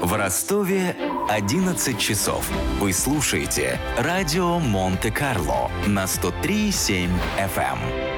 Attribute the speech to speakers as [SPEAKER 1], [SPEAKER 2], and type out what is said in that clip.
[SPEAKER 1] В Ростове 11 часов. Вы слушаете радио Монте-Карло на 103,7 FM.